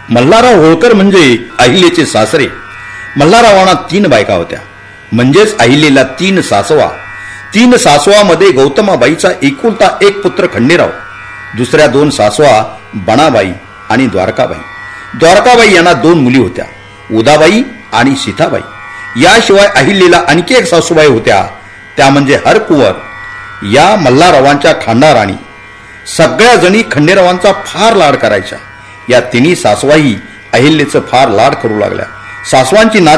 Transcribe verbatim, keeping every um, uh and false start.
मल्हारराव होळकर म्हणजे अहिल्याचे सासरे. मल्हाररावांना तीन बायका होत्या, म्हणजेच अहिल्याला तीन सासवा. तीन सासवामध्ये गौतमाबाईचा एकुलता एक पुत्र खंडेराव, दुसऱ्या दोन सासवा बनाबाई आणि द्वारकाबाई. द्वारकाबाई यांना दोन मुली होत्या, उदाबाई आणि सीताबाई. याशिवाय अहिल्याला आणखी एक सासूबाई होत्या, त्या म्हणजे हरकुंवर. या मल्हाररावांच्या खांडाराणी. सगळ्या जणी खंडेरावांचा फार लाड करायच्या. या तिन्ही सासवाही अहिल्याचं फार लाड करू लागल्या. सासवांची नात